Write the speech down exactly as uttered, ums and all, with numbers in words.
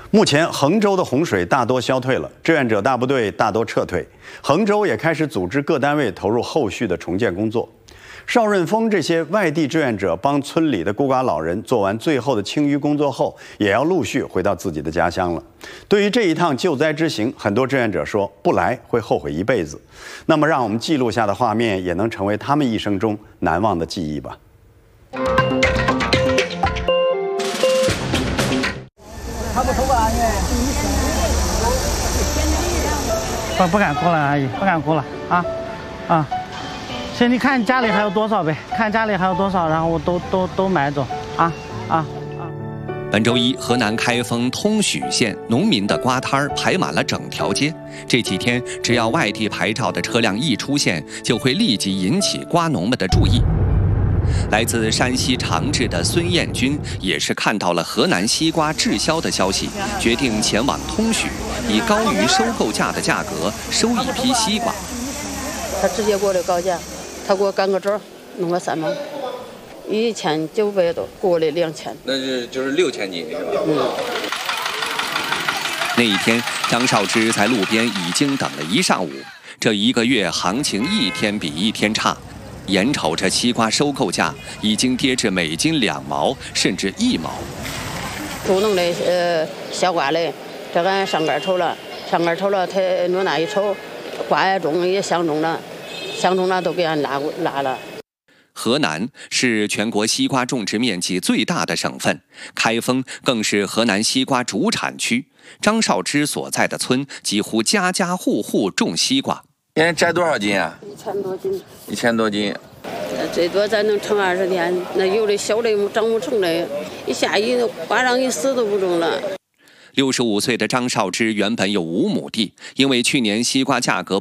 目前，衡州的洪水大多消退了，志愿者大部队大多撤退，衡州也开始组织各单位投入后续的重建工作。邵润峰这些外地志愿者帮村里的孤寡老人做完最后的清淤工作后，也要陆续回到自己的家乡了。对于这一趟救灾之行，很多志愿者说不来会后悔一辈子。那么，让我们记录下的画面，也能成为他们一生中难忘的记忆吧。 不不敢哭了，阿姨，不敢哭了啊啊！行，你看家里还有多少呗？看家里还有多少，然后我都都都买走啊啊啊！ 本周一，河南开封通许县农民的瓜摊儿排满了整条街。这几天，只要外地牌照的车辆一出现，就会立即引起瓜农们的注意。来自山西长治的孙艳军也是看到了河南西瓜滞销的消息，决定前往通许，以高于收购价的价格收一批西瓜。 他直接给我的高价，他给我干个折，弄个三毛，一千九百多，给我的两千。 那是就是六千斤是吧？ 嗯。 那一天，张少芝在路边已经等了一上午。这一个月行情一天比一天差。眼瞅着西瓜收购价已经跌至每斤两毛，甚至一毛。 主弄的呃小瓜嘞，这个上杆抽了，上杆抽了，他弄那一抽，瓜也中也相中了，相中了都给俺拉过拉了。 河南是全国西瓜种植面积最大的省份，开封更是河南西瓜主产区。张少芝所在的村几乎家家户户种西瓜。 现在摘多少斤啊？ 一千多斤。 一千多斤。 最多咱能撑二十天。那有的小的长不成的，一下雨瓜上一死都不中了。 六十五岁的张少芝原本有五亩地，因为去年西瓜价格